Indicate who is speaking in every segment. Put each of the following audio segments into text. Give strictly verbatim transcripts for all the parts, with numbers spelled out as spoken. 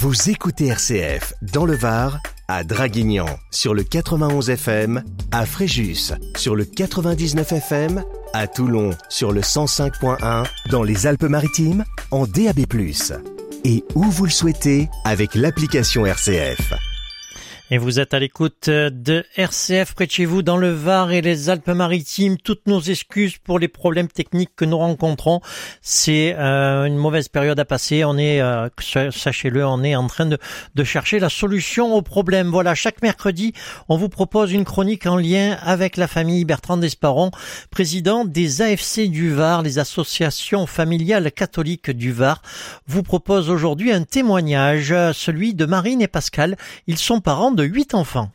Speaker 1: Vous écoutez R C F dans le Var, à Draguignan sur le quatre-vingt-onze F M, à Fréjus sur le quatre-vingt-dix-neuf F M, à Toulon sur le cent cinq point un, dans les Alpes-Maritimes en D A B plus, et où vous le souhaitez avec l'application R C F.
Speaker 2: Et vous êtes à l'écoute de R C F près de chez vous dans le Var et les Alpes-Maritimes. Toutes nos excuses pour les problèmes techniques que nous rencontrons. C'est euh, une mauvaise période à passer. On est, euh, sachez-le, on est en train de, de chercher la solution au problème. Voilà, chaque mercredi, on vous propose une chronique en lien avec la famille. Bertrand Desparons, président des A F C du Var, les associations familiales catholiques du Var, vous propose aujourd'hui un témoignage, celui de Marine et Pascal. Ils sont parents de huit enfants.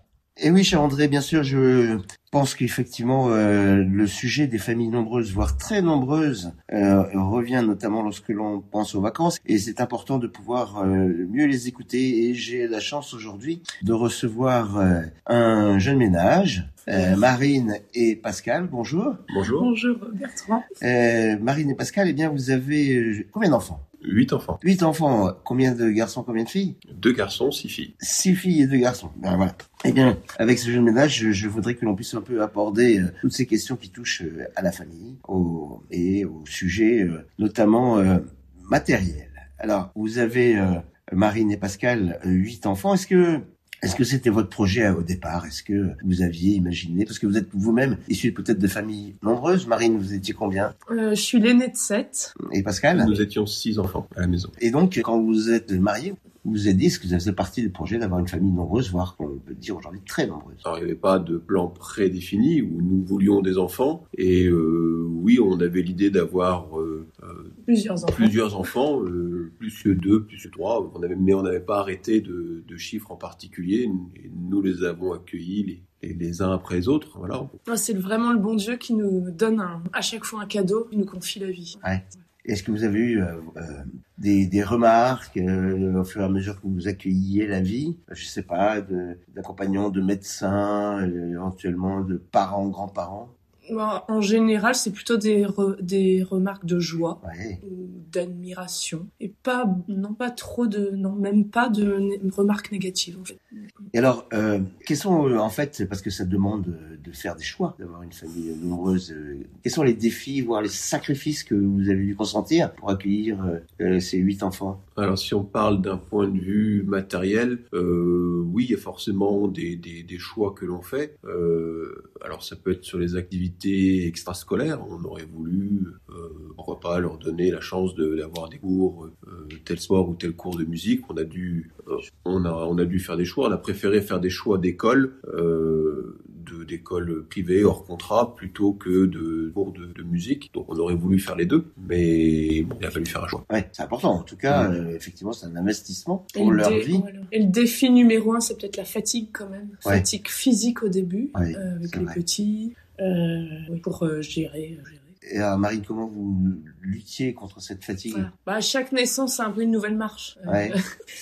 Speaker 3: Et oui, cher André, bien sûr, je pense qu'effectivement, euh, le sujet des familles nombreuses, voire très nombreuses, euh, revient notamment lorsque l'on pense aux vacances. Et c'est important de pouvoir euh, mieux les écouter. Et j'ai la chance aujourd'hui de recevoir euh, un jeune ménage, euh, Marine et Pascal. Bonjour.
Speaker 4: Bonjour.
Speaker 5: Bonjour Bertrand.
Speaker 3: Euh, Marine et Pascal, eh bien, vous avez euh, combien d'enfants ?
Speaker 4: Huit enfants.
Speaker 3: Huit enfants. Combien de garçons, combien de filles ?
Speaker 4: Deux garçons, six filles.
Speaker 3: Six filles et deux garçons. Ben voilà. Eh bien, avec ce jeune ménage, je, je voudrais que l'on puisse un peu aborder euh, toutes ces questions qui touchent euh, à la famille au, et au sujet euh, notamment euh, matériel. Alors, vous avez, euh, Marine et Pascal, euh, huit enfants. Est-ce que Est-ce que c'était votre projet au départ ? Est-ce que vous aviez imaginé ? Parce que vous êtes vous-même issu peut-être de familles nombreuses. Marine, vous étiez combien ?
Speaker 5: euh, Je suis l'aînée de sept.
Speaker 3: Et Pascal ?
Speaker 4: Nous étions six enfants à la maison.
Speaker 3: Et donc, quand vous êtes mariés, vous vous êtes dit, est-ce que ça faisait partie du projet d'avoir une famille nombreuse, voire qu'on peut dire aujourd'hui très nombreuse ?
Speaker 4: Alors, il n'y avait pas de plan prédéfini où nous voulions des enfants. Et euh, oui, on avait l'idée d'avoir euh,
Speaker 5: plusieurs enfants,
Speaker 4: plusieurs enfants euh, plus que deux, plus que trois. On avait, mais on n'avait pas arrêté de, de chiffres en particulier. Et nous les avons accueillis les, les, les uns après les autres. Voilà.
Speaker 5: C'est vraiment le bon Dieu qui nous donne un, à chaque fois un cadeau, qui nous confie la vie.
Speaker 3: Ouais. Est-ce que vous avez eu euh, euh, des, des remarques euh, au fur et à mesure que vous accueilliez la vie, je sais pas, de, d'accompagnants, de médecins, euh, éventuellement de parents, grands-parents ?
Speaker 5: En général, c'est plutôt des, re, des remarques de joie,
Speaker 3: ouais.
Speaker 5: ou d'admiration, et pas, non pas trop de, non même pas de né, remarques négatives en fait.
Speaker 3: Et alors, euh, quels sont en fait, parce que ça demande de faire des choix, d'avoir une famille nombreuse, euh, quels sont les défis, voire les sacrifices que vous avez dû consentir pour accueillir euh, ces huit enfants ?
Speaker 4: Alors, si on parle d'un point de vue matériel, euh, oui, il y a forcément des, des, des choix que l'on fait. Euh, alors, ça peut être sur les activités extrascolaires. On aurait voulu, euh, pourquoi pas, leur donner la chance de, d'avoir des cours, euh, tel sport ou tel cours de musique. On a dû, euh, on a, on a dû faire des choix. On a préféré faire des choix d'école, euh, de, d'école privée hors contrat, plutôt que de cours de, de musique. Donc, on aurait voulu faire les deux, mais bon, il a fallu faire un choix.
Speaker 3: Ouais, c'est important. En tout cas, mmh. euh, effectivement, c'est un investissement pour
Speaker 5: et
Speaker 3: leur
Speaker 5: dé-
Speaker 3: vie.
Speaker 5: Voilà. Et le défi numéro un, c'est peut-être la fatigue quand même.
Speaker 3: Ouais.
Speaker 5: Fatigue physique au début,
Speaker 3: ouais,
Speaker 5: euh, avec les
Speaker 3: vrai.
Speaker 5: petits, euh, pour euh, gérer, gérer.
Speaker 3: Et alors, Marine, comment vous luttiez contre cette fatigue ?
Speaker 5: Voilà. Bah, à chaque naissance, c'est un peu une nouvelle marche.
Speaker 3: Ouais.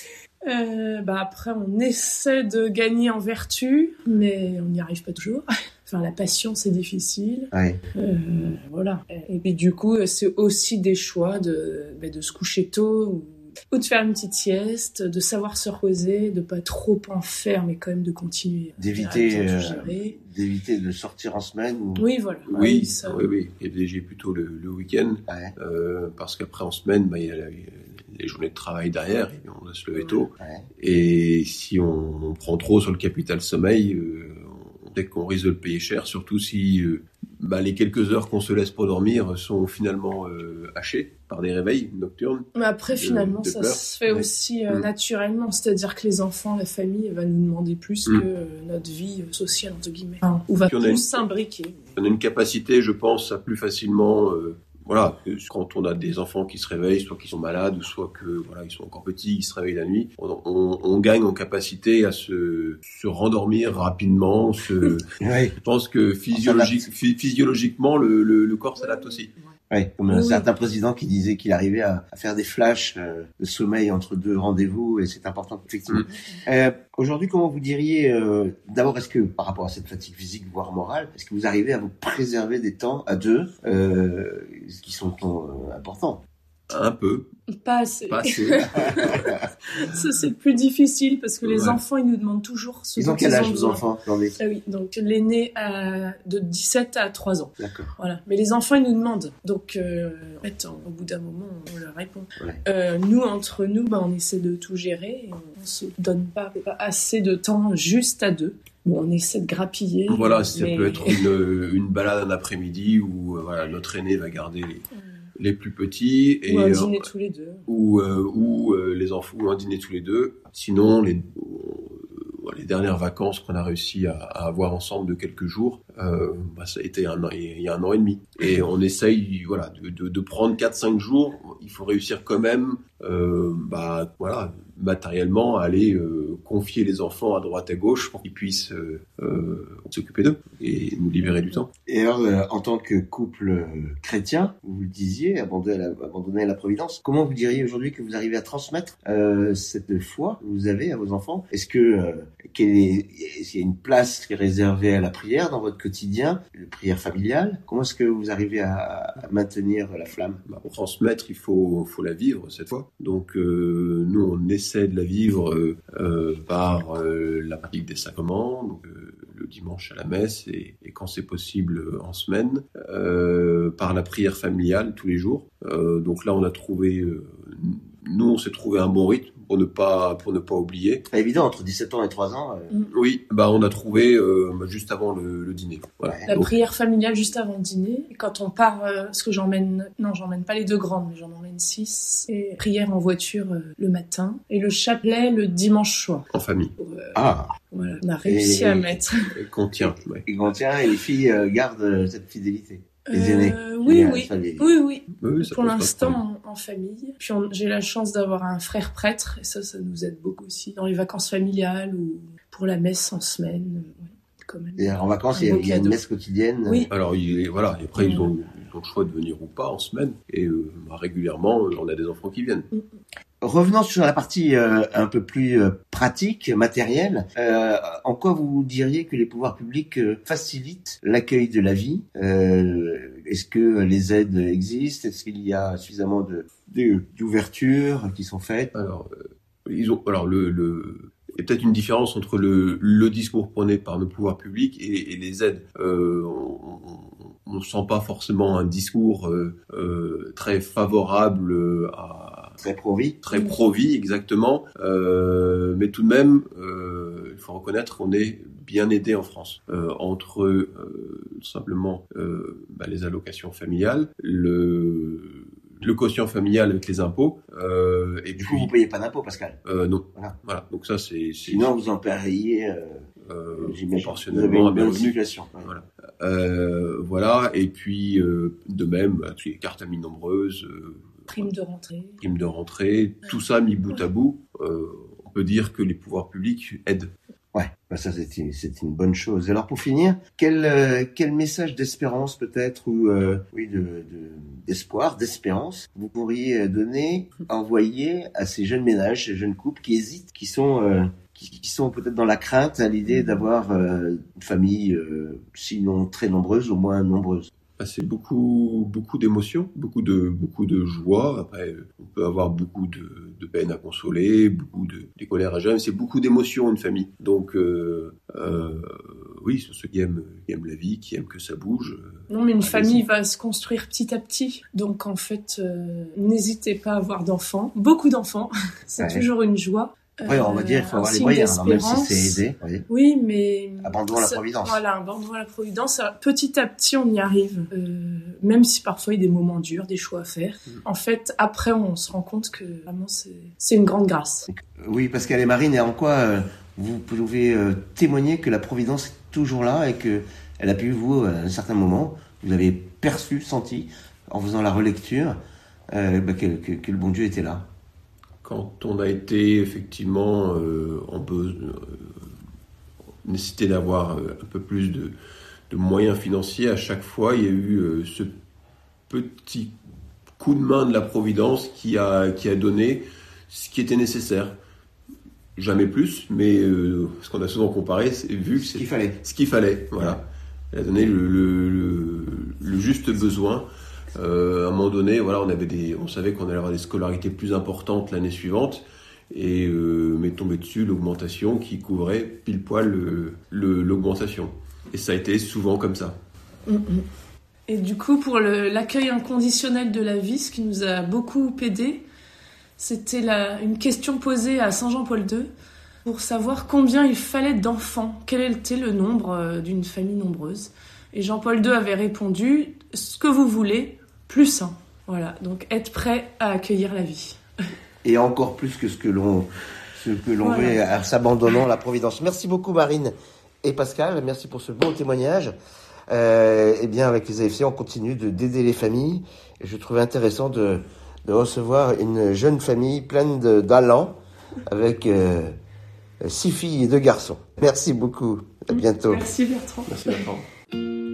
Speaker 5: Euh, bah après, on essaie de gagner en vertu, mais on n'y arrive pas toujours. Enfin, la patience, c'est difficile.
Speaker 3: Ouais.
Speaker 5: Euh, voilà. Et puis du coup, c'est aussi des choix de, bah, de se coucher tôt ou, ou de faire une petite sieste, de savoir se reposer, de pas trop en faire, mais quand même de continuer.
Speaker 3: D'éviter, euh, d'éviter de sortir en semaine. Ou...
Speaker 5: Oui, voilà.
Speaker 4: Oui,
Speaker 5: ça...
Speaker 4: oui, oui. Et privilégier plutôt le, le week-end, ouais. euh, parce qu'après en semaine, bah, il y a la, les journées de travail derrière, et on doit se lever tôt.
Speaker 3: Ouais.
Speaker 4: Et si on, on prend trop sur le capital sommeil, euh, on sait qu'on risque de le payer cher, surtout si euh, bah, les quelques heures qu'on se laisse pour dormir sont finalement euh, hachées par des réveils nocturnes.
Speaker 5: Mais après, de, finalement, de ça pleurs. se fait
Speaker 4: ouais.
Speaker 5: aussi euh, mmh. naturellement, c'est-à-dire que les enfants, la famille va nous demander plus mmh. que euh, notre vie sociale, entre guillemets. Enfin, on va tous s'imbriquer.
Speaker 4: On a une capacité, je pense, à plus facilement... Euh, Voilà, quand on a des enfants qui se réveillent, soit qu'ils sont malades, ou soit que voilà, ils sont encore petits, ils se réveillent la nuit, on, on, on gagne en capacité à se, se rendormir rapidement. Se...
Speaker 3: ouais.
Speaker 4: Je pense que physiologique, physiologiquement, le, le, le corps s'adapte aussi.
Speaker 3: Ouais, comme un oui. certain président qui disait qu'il arrivait à, à faire des flashs euh, de sommeil entre deux rendez-vous, et c'est important effectivement. Mmh. Euh, aujourd'hui, comment vous diriez, euh, d'abord, est-ce que par rapport à cette fatigue physique, voire morale, est-ce que vous arrivez à vous préserver des temps à deux, euh, qui sont euh, importants ?
Speaker 4: Un peu.
Speaker 5: Pas assez.
Speaker 4: Pas assez.
Speaker 5: Ça, c'est plus difficile parce que les
Speaker 4: Ouais.
Speaker 5: enfants, ils nous demandent toujours ce
Speaker 3: Ils
Speaker 5: dont
Speaker 3: ont quel
Speaker 5: ils
Speaker 3: âge,
Speaker 5: ont
Speaker 3: vos
Speaker 5: besoin.
Speaker 3: enfants? Attendez.
Speaker 5: Ah oui, donc l'aîné a de dix-sept à trois ans.
Speaker 3: D'accord.
Speaker 5: Voilà. Mais les enfants, ils nous demandent. Donc, euh, en fait, au bout d'un moment, on leur répond.
Speaker 3: Ouais.
Speaker 5: Euh, nous, entre nous, bah, on essaie de tout gérer. Et on se donne pas, pas assez de temps juste à deux. Bon, on essaie de grappiller.
Speaker 4: Voilà, ça
Speaker 5: mais-
Speaker 4: peut être une, une balade un après-midi où euh, voilà, notre aîné va garder les, les plus petits et
Speaker 5: Ou un
Speaker 4: euh,
Speaker 5: dîner tous les deux.
Speaker 4: ou, euh, ou euh, les enfants ou un dîner tous les deux. Sinon, les, euh, les dernières vacances qu'on a réussi à, à avoir ensemble de quelques jours, euh, bah, ça a été un an, il y a un an et demi. Et on essaye, voilà, de, de, de prendre quatre cinq jours. Il faut réussir quand même, euh, bah, voilà, matériellement, à aller euh, confier les enfants à droite à gauche pour qu'ils puissent euh, euh, s'occuper d'eux et nous libérer du temps.
Speaker 3: Et alors, euh, en tant que couple euh, chrétien, vous le disiez, abandonner la, abandonner la providence, comment vous diriez aujourd'hui que vous arrivez à transmettre euh, cette foi que vous avez à vos enfants? Est-ce que euh, quelle est, est-ce qu'il y a une place qui est réservée à la prière dans votre quotidien, la prière familiale? Comment est-ce que vous arrivez à, à maintenir la flamme?
Speaker 4: Bah, pour transmettre, il faut, faut la vivre cette fois. Donc euh, nous, on essaie de la vivre euh, euh, par euh, la pratique des sacrements, donc, euh, le dimanche à la messe et, et quand c'est possible euh, en semaine, euh, par la prière familiale tous les jours. Euh, donc là, on a trouvé, euh, nous, on s'est trouvé un bon rythme pour ne pas pour ne pas oublier.
Speaker 3: C'est pas évident, entre dix-sept ans et trois ans. Euh...
Speaker 4: Oui, bah on a trouvé euh, juste avant le, le dîner. Voilà.
Speaker 3: Ouais.
Speaker 5: La
Speaker 4: Donc,
Speaker 5: prière familiale juste avant le dîner. Et quand on part, euh, parce que j'emmène, non, j'emmène pas les deux grandes, mais j'en emmène six. Et prière en voiture euh, le matin. Et le chapelet le dimanche soir.
Speaker 4: en famille.
Speaker 5: Euh,
Speaker 3: Ah,
Speaker 5: voilà, on a réussi
Speaker 3: Et-
Speaker 5: à mettre.
Speaker 4: Et qu'on tient. Ouais.
Speaker 3: et qu'on tient, et les filles euh, gardent euh, cette fidélité. Les aînés.
Speaker 5: Euh, oui,
Speaker 3: Les-
Speaker 5: oui.
Speaker 3: enfin, les-
Speaker 5: Oui, oui.
Speaker 4: Oui, ça
Speaker 5: Pour
Speaker 4: pose pas de
Speaker 5: l'instant,
Speaker 4: problème.
Speaker 5: en, en famille. Puis on- j'ai la chance d'avoir un frère prêtre, et ça, ça nous aide beaucoup aussi. Dans les vacances familiales ou pour la messe en semaine. euh, ouais, quand même.
Speaker 3: Et en vacances,
Speaker 5: Un
Speaker 3: il y a,
Speaker 5: beau
Speaker 3: il y a une
Speaker 5: cadeau.
Speaker 3: messe quotidienne.
Speaker 5: Oui.
Speaker 4: Alors il est- voilà, et après ils ont, ils ont le choix de venir ou pas en semaine. Et euh, bah, régulièrement, euh, on a des enfants qui viennent.
Speaker 3: Revenons sur la partie euh, un peu plus euh, pratique, matérielle. Euh, en quoi vous diriez que les pouvoirs publics euh, facilitent l'accueil de la vie? euh, Est-ce que les aides existent? Est-ce qu'il y a suffisamment de de- d'ouvertures qui sont faites?
Speaker 4: Alors euh, ils ont, alors le, le il y a peut-être une différence entre le, le discours prôné par nos pouvoirs publics et, et les aides. Euh, on ne sent pas forcément un discours euh, euh, très favorable à
Speaker 3: Très pro-vie.
Speaker 4: très pro-vie exactement, euh, mais tout de même, euh, il faut reconnaître qu'on est bien aidé en France euh, entre euh, tout simplement euh, bah, les allocations familiales, le le quotient familial avec les impôts, euh, et
Speaker 3: Du
Speaker 4: puis
Speaker 3: coup, vous payez pas d'impôts, Pascal.
Speaker 4: euh, non,
Speaker 3: Voilà.
Speaker 4: voilà. Donc ça c'est c'est
Speaker 3: Sinon, vous en paieriez, euh,
Speaker 4: euh,
Speaker 3: j'imagine. Vous avez
Speaker 4: proportionnellement à
Speaker 3: une
Speaker 4: mes
Speaker 3: bonne
Speaker 4: revenus.
Speaker 3: situation. Ouais.
Speaker 4: Voilà. Euh, voilà, et puis euh, de même, bah, les cartes amies nombreuses, euh,
Speaker 5: Prime de rentrée.
Speaker 4: prime de rentrée, tout ça mis bout à bout, euh, on peut dire que les pouvoirs publics aident.
Speaker 3: Ouais, bah ça c'est une, c'est une bonne chose. Alors pour finir, quel euh, quel message d'espérance peut-être ou euh, oui de, de d'espoir, d'espérance vous pourriez donner, envoyer à ces jeunes ménages, ces jeunes couples qui hésitent, qui sont euh, qui, qui sont peut-être dans la crainte à l'idée d'avoir euh, une famille euh, sinon très nombreuse, au moins nombreuse.
Speaker 4: Bah, c'est beaucoup, beaucoup d'émotions, beaucoup de, beaucoup de joie. Après, on peut avoir beaucoup de, de peine à consoler, beaucoup de, des colères à gérer. C'est beaucoup d'émotions, une famille. Donc, euh, euh, oui, sur ceux qui aiment, qui aiment la vie, qui aiment que ça bouge. euh,
Speaker 5: Non, mais une
Speaker 4: allez-y.
Speaker 5: famille va se construire petit à petit. Donc, en fait, euh, n'hésitez pas à avoir d'enfants. Beaucoup d'enfants. C'est
Speaker 3: Ouais.
Speaker 5: toujours une joie.
Speaker 3: Ouais, on va dire, il faut
Speaker 5: Euh,
Speaker 3: avoir les
Speaker 5: un
Speaker 3: moyens,
Speaker 5: signe
Speaker 3: alors, même si
Speaker 5: d'espérance.
Speaker 3: c'est aidé. Oui.
Speaker 5: Oui, mais...
Speaker 3: Abandonnons la
Speaker 5: ça-
Speaker 3: providence.
Speaker 5: Voilà, abandonnons la providence. Alors, petit à petit, on y arrive. Euh, même si parfois, il y a des moments durs, des choix à faire.
Speaker 4: Mm.
Speaker 5: En fait, après, on se rend compte que vraiment, c'est c'est une grande grâce.
Speaker 3: Oui, Pascal et Marine, et en quoi euh, vous pouvez euh, témoigner que la providence est toujours là et que elle a pu vous, à un certain moment, vous avez perçu, senti, en faisant la relecture, euh, bah, que, que, que le bon Dieu était là.
Speaker 4: Quand on a été effectivement euh, en besoin, euh, nécessité d'avoir euh, un peu plus de, de moyens financiers, à chaque fois, il y a eu euh, ce petit coup de main de la Providence qui a, qui a donné ce qui était nécessaire. Jamais plus, mais euh, ce qu'on a souvent comparé, c'est vu que
Speaker 3: Ce
Speaker 4: c'est
Speaker 3: qu'il fallait.
Speaker 4: ce qu'il fallait. Voilà. Elle a donné le, le, le, le juste besoin. Euh, à un moment donné, voilà, on avait des, on savait qu'on allait avoir des scolarités plus importantes l'année suivante, et euh, m'est tombé dessus l'augmentation qui couvrait pile poil le, le, l'augmentation. Et ça a été souvent comme ça.
Speaker 5: Mm-hmm. Et du coup, pour le, l'accueil inconditionnel de la vie, ce qui nous a beaucoup aidé, c'était la, une question posée à Saint Jean-Paul deux pour savoir combien il fallait d'enfants, quel était le nombre euh, d'une famille nombreuse. Et Jean-Paul deux avait répondu « ce que vous voulez, plus un ». Voilà, donc être prêt à accueillir la vie.
Speaker 3: Et encore plus que ce que l'on, ce que l'on
Speaker 5: voilà.
Speaker 3: veut, en s'abandonnant à la Providence. Merci beaucoup Marine et Pascal, merci pour ce bon témoignage. Euh, eh bien, avec les A F C, on continue de, d'aider les familles. Et je trouvais intéressant de, de recevoir une jeune famille pleine de, d'allant, avec euh, six filles et deux garçons. Merci beaucoup, à bientôt.
Speaker 5: Merci Bertrand.
Speaker 4: Merci Bertrand.